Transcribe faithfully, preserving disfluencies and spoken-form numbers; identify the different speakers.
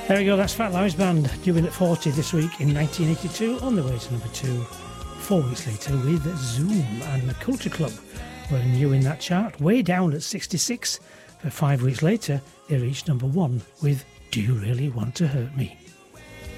Speaker 1: There we go, that's Fat Larry's Band, doing at forty this week in nineteen eighty-two, on the way to number two. Four weeks later with Zoom and the Culture Club were new in that chart, way down at sixty-six. But five weeks later, they reached number one with Do You Really Want to Hurt Me?